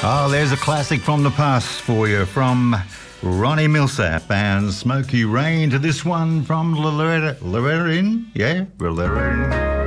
Oh, there's a classic from the past for you from Ronnie Millsap and Smoky Rain to this one from Loretta Lynn. Yeah, Loretta Lynn.